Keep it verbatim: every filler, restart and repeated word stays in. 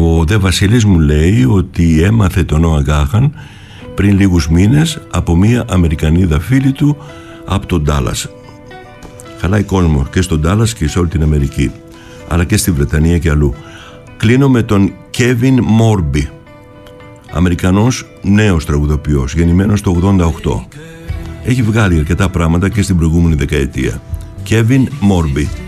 Ο Δε Βασίλης μου λέει ότι έμαθε τον Νόα Γκάχαν πριν λίγους μήνες από μια Αμερικανίδα φίλη του από τον Ντάλλας. Χαλάει κόσμο και στον Ντάλλας και σε όλη την Αμερική, αλλά και στη Βρετανία και αλλού. Κλείνω με τον Κέβιν Μόρμπι, Αμερικανός νέος τραγουδοποιός, γεννημένος το ογδόντα οκτώ. Έχει βγάλει αρκετά πράγματα και στην προηγούμενη δεκαετία. Κέβιν Μόρμπι.